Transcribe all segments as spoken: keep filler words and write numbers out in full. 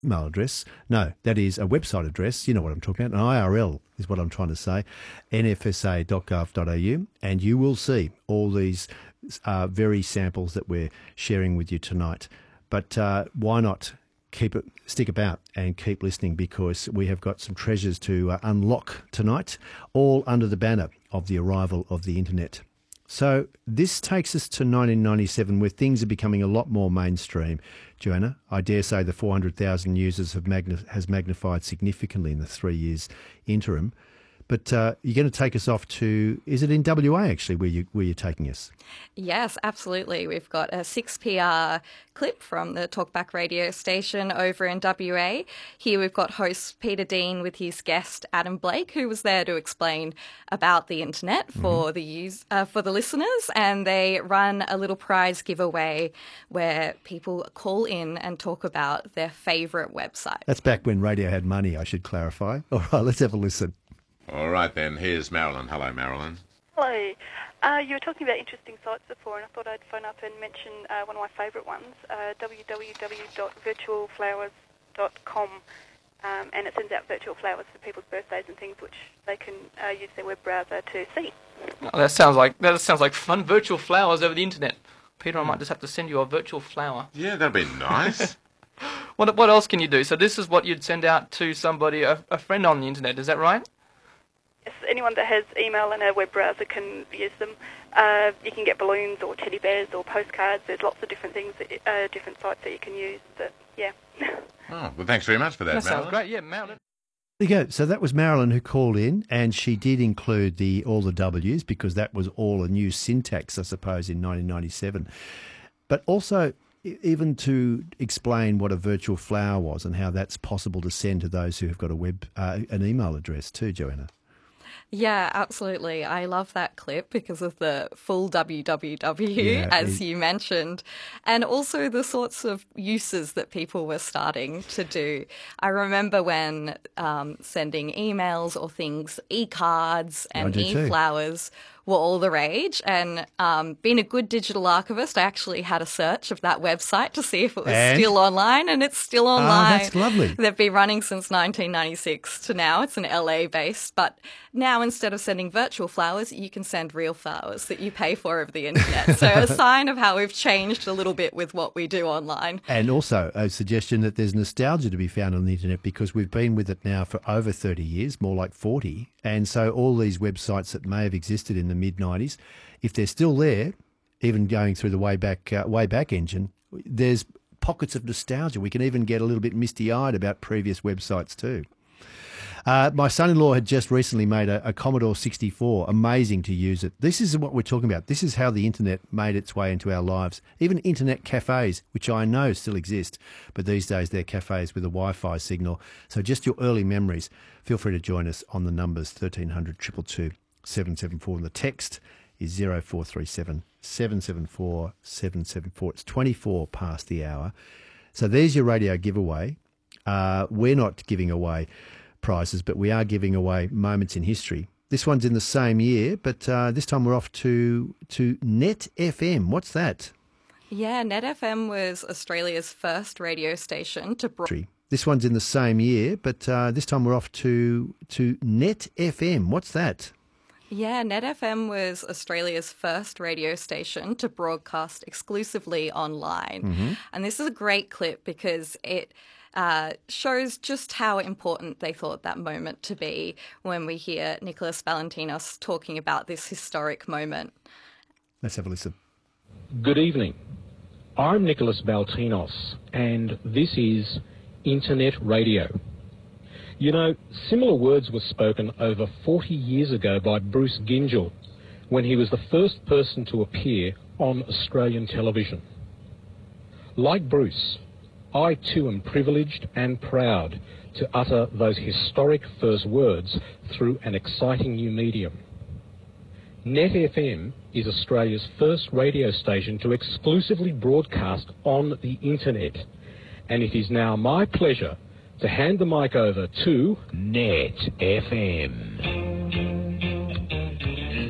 email address. No, that is a website address. You know what I'm talking about. An I R L is what I'm trying to say, n f s a dot gov dot a u, and you will see all these uh, very samples that we're sharing with you tonight. But uh, why not keep it, stick about and keep listening, because we have got some treasures to uh, unlock tonight, all under the banner of the arrival of the internet. So this takes us to nineteen ninety-seven, where things are becoming a lot more mainstream. Joanna, I dare say the four hundred thousand users have magni- has magnified significantly in the three years interim. But uh, you're going to take us off to, is it in W A actually where, you, where you're taking us? Yes, absolutely. We've got a six P R clip from the Talkback radio station over in W A. Here we've got host Peter Dean with his guest Adam Blake, who was there to explain about the internet for mm-hmm. the use, uh, for the listeners, and they run a little prize giveaway where people call in and talk about their favourite website. That's back when radio had money, I should clarify. All right, let's have a listen. All right, then. Here's Marilyn. Hello, Marilyn. Hello. Uh, you were talking about interesting sites before, and I thought I'd phone up and mention uh, one of my favourite ones, uh, w w w dot virtual flowers dot com, um, and it sends out virtual flowers for people's birthdays and things, which they can uh, use their web browser to see. Oh, that sounds like that sounds like fun. Virtual flowers over the internet. Peter, I might just have to send you a virtual flower. Yeah, that'd be nice. What what else can you do? So this is what you'd send out to somebody, a, a friend on the internet. Is that right? Yes, anyone that has email and a web browser can use them. Uh, you can get balloons or teddy bears or postcards. There's lots of different things, that, uh, different sites that you can use. But yeah. Oh, well, thanks very much for that, That Marilyn. sounds great. Yeah, Marilyn. There you go. So that was Marilyn who called in, and she did include the all the W's, because that was all a new syntax, I suppose, in nineteen ninety-seven. But also, even to explain what a virtual flower was and how that's possible to send to those who have got a web uh, an email address too, Joanna. Yeah, absolutely. I love that clip because of the full W W W, yeah, as it, you mentioned, and also the sorts of uses that people were starting to do. I remember when um, sending emails or things, e-cards and e-flowers were all the rage, and um, being a good digital archivist, I actually had a search of that website to see if it was and? still online, and it's still online. Oh, that's lovely. They've been running since nineteen ninety-six to now. It's an L A based, but now instead of sending virtual flowers, you can send real flowers that you pay for over the internet. So a sign of how we've changed a little bit with what we do online. And also a suggestion that there's nostalgia to be found on the internet, because we've been with it now for over thirty years, more like forty. And so all these websites that may have existed in the mid nineties, if they're still there, even going through the Wayback uh, Wayback engine, there's pockets of nostalgia. We can even get a little bit misty-eyed about previous websites too. Uh, my son-in-law had just recently made a, a Commodore sixty-four. Amazing to use it. This is what we're talking about. This is how the internet made its way into our lives. Even internet cafes, which I know still exist, but these days they're cafes with a Wi-Fi signal. So just your early memories. Feel free to join us on the numbers thirteen hundred, two two two, seven seven four, and the text is zero four three seven, seven seven four, seven seven four. It's twenty-four past the hour. So there's your radio giveaway. Uh, we're not giving away prizes, but we are giving away moments in history. This one's in the same year, but uh, this time we're off to to Net F M. What's that? Yeah, Net F M was Australia's first radio station to broadcast. This one's in the same year, but uh, this time we're off to to Net F M. What's that? Yeah, Net F M was Australia's first radio station to broadcast exclusively online. Mm-hmm. And this is a great clip because it uh, shows just how important they thought that moment to be when we hear Nicholas Valentinos talking about this historic moment. Let's have a listen. Good evening. I'm Nicholas Baltinos, and this is Internet Radio. You know, similar words were spoken over forty years ago by Bruce Gyngell when he was the first person to appear on Australian television. Like Bruce, I too am privileged and proud to utter those historic first words through an exciting new medium. Net F M is Australia's first radio station to exclusively broadcast on the internet, and it is now my pleasure to hand the mic over to Net F M.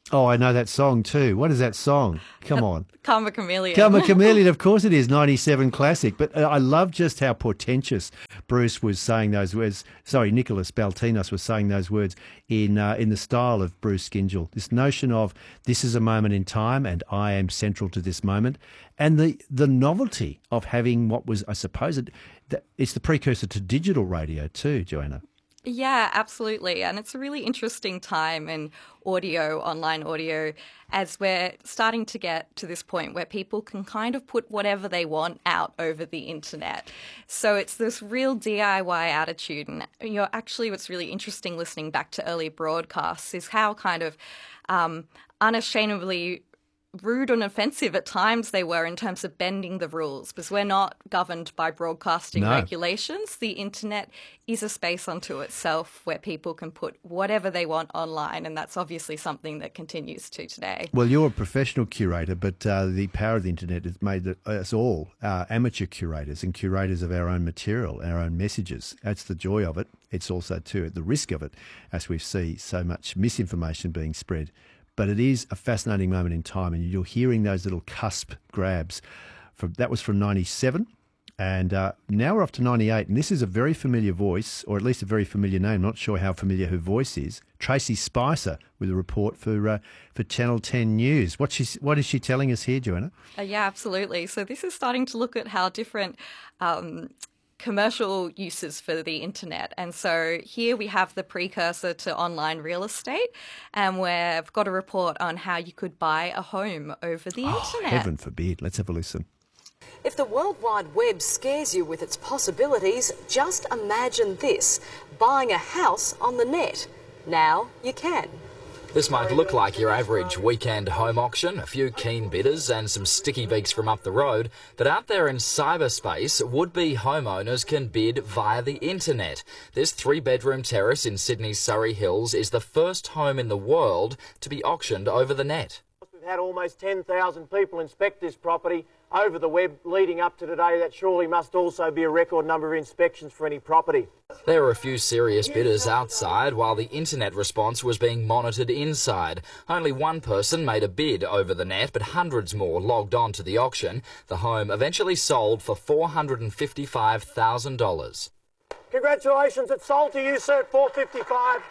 Oh, I know that song too. What is that song? Come on. Karma Chameleon. Karma Chameleon, of course it is, ninety-seven classic. But uh, I love just how portentous Bruce was saying those words. Sorry, Nicholas Baltinos was saying those words in uh, in the style of Bruce Skingill. This notion of this is a moment in time and I am central to this moment. And the, the novelty of having what was, I suppose, it, it's the precursor to digital radio too, Joanna. Yeah, absolutely. And it's a really interesting time in audio, online audio, as we're starting to get to this point where people can kind of put whatever they want out over the internet. So it's this real D I Y attitude. And you know, actually what's really interesting listening back to early broadcasts is how kind of um, unashamedly rude and offensive at times they were in terms of bending the rules, because we're not governed by broadcasting No. regulations. The internet is a space unto itself where people can put whatever they want online, and that's obviously something that continues to today. Well, you're a professional curator, but uh, the power of the internet has made us all uh, amateur curators and curators of our own material, our own messages. That's the joy of it. It's also, too, at the risk of it, as we see so much misinformation being spread. But it is a fascinating moment in time, and you're hearing those little cusp grabs. From, that was from ninety-seven, and uh, now we're off to ninety-eight, and this is a very familiar voice, or at least a very familiar name. Not sure how familiar her voice is. Tracy Spicer with a report for uh, for Channel ten News. What she's, what is she telling us here, Joanna? Uh, yeah, absolutely. So this is starting to look at how different um, commercial uses for the internet. And so here we have the precursor to online real estate, and we've got a report on how you could buy a home over the Oh, internet. heaven forbid. Let's have a listen. If the World Wide Web scares you with its possibilities, just imagine this: buying a house on the net. Now you can. This might look like your average weekend home auction, a few keen bidders and some sticky beaks from up the road, but out there in cyberspace, would-be homeowners can bid via the internet. This three-bedroom terrace in Sydney's Surrey Hills is the first home in the world to be auctioned over the net. We've had almost ten thousand people inspect this property over the web leading up to today. That surely must also be a record number of inspections for any property. There were a few serious bidders outside while the internet response was being monitored inside. Only one person made a bid over the net, but hundreds more logged on to the auction. The home eventually sold for four hundred fifty-five thousand dollars. Congratulations, it's sold to you, sir, at four hundred fifty-five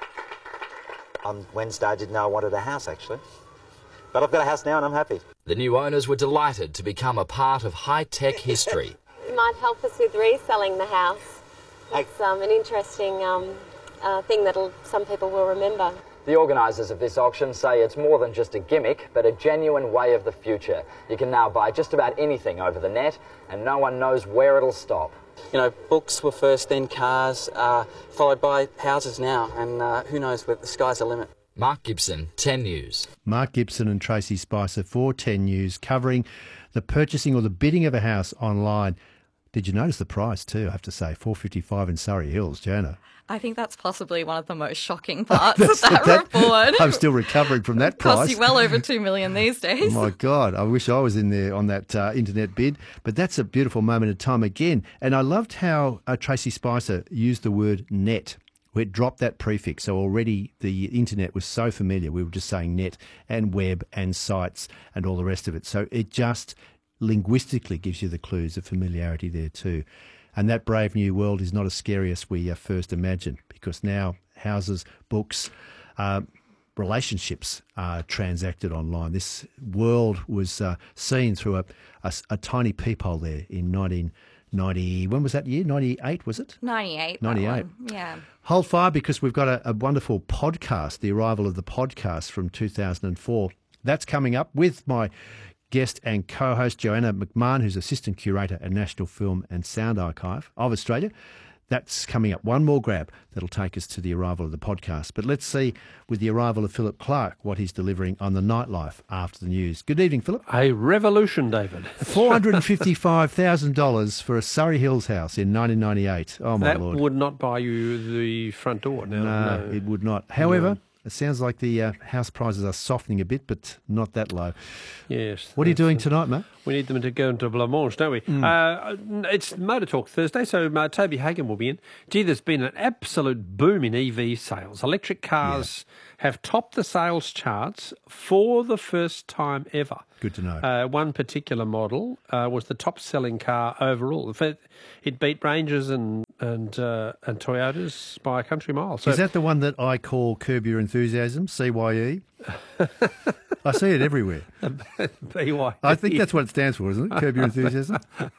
thousand dollars. On Wednesday I didn't know I wanted a house, actually. But I've got a house now and I'm happy. The new owners were delighted to become a part of high-tech history. It might help us with reselling the house. It's um, an interesting um, uh, thing that some people will remember. The organisers of this auction say it's more than just a gimmick, but a genuine way of the future. You can now buy just about anything over the net, and no one knows where it'll stop. You know, books were first, then cars, uh, followed by houses now, and uh, who knows, where the sky's the limit. Mark Gibson, ten News. Mark Gibson and Tracy Spicer for ten News, covering the purchasing or the bidding of a house online. Did you notice the price too, I have to say, four hundred fifty-five thousand dollars in Surrey Hills, Joanna? I think that's possibly one of the most shocking parts of that, that report. I'm still recovering from that price. Costs you well over two million dollars these days. Oh my God, I wish I was in there on that uh, internet bid. But that's a beautiful moment in time again. And I loved how uh, Tracy Spicer used the word net. We dropped that prefix, so already the internet was so familiar. We were just saying net and web and sites and all the rest of it. So it just linguistically gives you the clues of familiarity there too. And that brave new world is not as scary as we uh, first imagined, because now houses, books, uh, relationships are transacted online. This world was uh, seen through a, a, a tiny peephole there in nineteen ninety. When was that year? ninety-eight, was it? ninety-eight. ninety-eight. Yeah. Hold fire, because we've got a, a wonderful podcast, the arrival of the podcast from two thousand four. That's coming up with my guest and co-host Joanna McMahon, who's Assistant Curator at National Film and Sound Archive of Australia. That's coming up. One more grab that'll take us to the arrival of the podcast. But let's see, with the arrival of Philip Clark, what he's delivering on the nightlife after the news. Good evening, Philip. A revolution, David. four hundred fifty-five thousand dollars for a Surrey Hills house in nineteen ninety-eight. Oh, my that Lord. That would not buy you the front door. No, no, no. it would not. However, It sounds like the uh, house prices are softening a bit, but not that low. Yes. What are you doing uh, tonight, mate? We need them to go into Blancmange, don't we? Mm. Uh, it's Motor Talk Thursday, so uh, Toby Hagen will be in. Gee, there's been an absolute boom in E V sales. Electric cars yeah. have topped the sales charts for the first time ever. Good to know. Uh, one particular model uh, was the top-selling car overall. In fact, it beat Rangers and and uh, and Toyotas by a country mile. So, is that the one that I call Curb Your Enthusiasm, C Y E? I see it everywhere. B Y. I think that's what it stands for, isn't it? Curb Your Enthusiasm?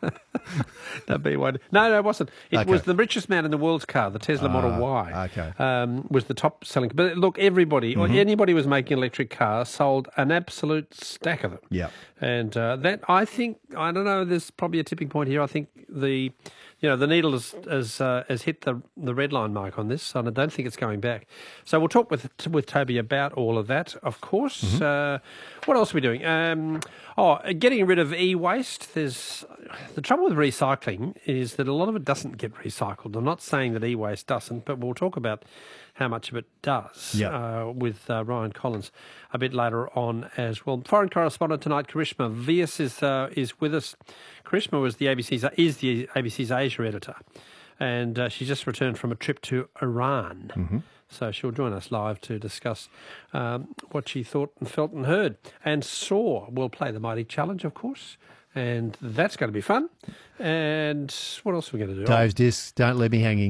No, B Y. No, no, it wasn't. It okay. was the richest man in the world's car, the Tesla Model uh, Y. Okay. Um, was the top selling. But look, everybody, mm-hmm. or anybody who was making electric cars sold an absolute stack of them. Yeah. And uh, that, I think, I don't know, there's probably a tipping point here. I think the... You know, the needle has has, uh, has hit the the red line mark on this, and I don't think it's going back. So we'll talk with with Toby about all of that, of course. Mm-hmm. Uh, what else are we doing? Um, oh, getting rid of e-waste. There's the trouble with recycling is that a lot of it doesn't get recycled. I'm not saying that e-waste doesn't, but we'll talk about how much of it does yep. uh, with uh, Ryan Collins a bit later on as well. Foreign correspondent tonight, Karishma Vyas, is uh, is with us. Karishma was the A B C's is the A B C's Asia editor, and uh, she just returned from a trip to Iran. Mm-hmm. So she'll join us live to discuss um, what she thought and felt and heard. And Saw will play the Mighty Challenge, of course, and that's going to be fun. And what else are we going to do? Dave's Discs, Don't Let Me Hanging.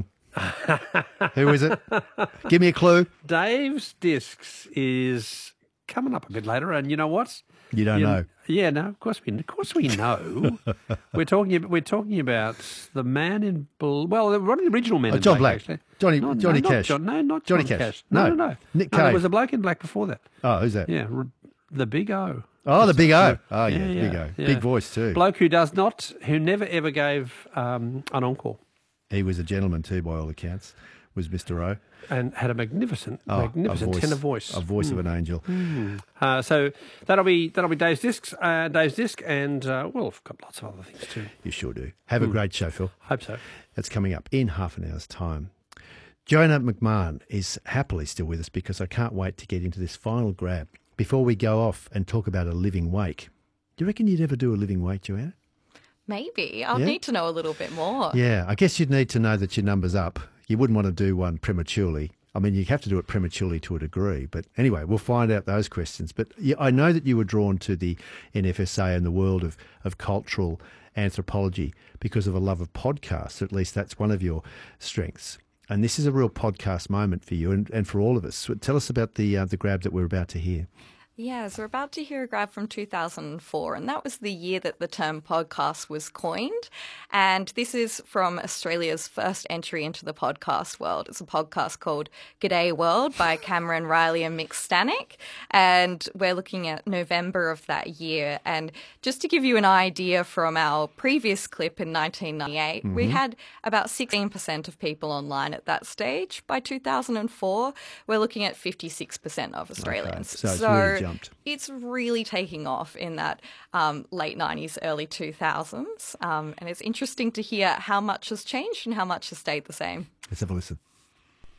Who is it? Give me a clue. Dave's Discs is coming up a bit later, and you know what? You don't you, know. Yeah, no, of course we, of course we know. we're talking, we're talking about the Man in Bull. Well, one of the original Men oh, in John Black, Black, actually. Johnny, no, Johnny no, Cash. Not John, no, not Johnny Johnny Cash. Cash. No, No, no, no. Nick no Cave. there was a bloke in black before that. Oh, who's that? Yeah, the Big O. Oh, the Big O. Oh, yeah, yeah, the Big O. yeah. Big voice too. Bloke who does not, who never ever gave um, an encore. He was a gentleman too, by all accounts. Was Mister O. And had a magnificent, oh, magnificent a voice, tenor voice. A voice mm. of an angel. Mm. Uh, so that'll be that'll be Dave's Discs, uh, Dave's Disc, and uh, well, we've got lots of other things too. You sure do. Have mm. a great show, Phil. Hope so. That's coming up in half an hour's time. Jonah McMahon is happily still with us because I can't wait to get into this final grab before we go off and talk about a living wake. Do you reckon you'd ever do a living wake, Joanna? Maybe. I'll yeah? need to know a little bit more. Yeah, I guess you'd need to know that your number's up. You wouldn't want to do one prematurely. I mean, you have to do it prematurely to a degree. But anyway, we'll find out those questions. But yeah, I know that you were drawn to the N F S A and the world of, of cultural anthropology because of a love of podcasts. At least that's one of your strengths. And this is a real podcast moment for you and, and for all of us. So tell us about the, uh, the grab that we're about to hear. Yeah, so we're about to hear a grab from two thousand four, and that was the year that the term podcast was coined. And this is from Australia's first entry into the podcast world. It's a podcast called G'day World by Cameron Riley and Mick Stanek. And we're looking at November of that year. And just to give you an idea from our previous clip in nineteen ninety-eight, mm-hmm. we had about sixteen percent of people online at that stage. By two thousand four, we're looking at fifty-six percent of Australians. Okay. So, it's so really jumped. It's really taking off in that um, late nineties, early two thousands. Um, and it's interesting to hear how much has changed and how much has stayed the same. Let's have a listen.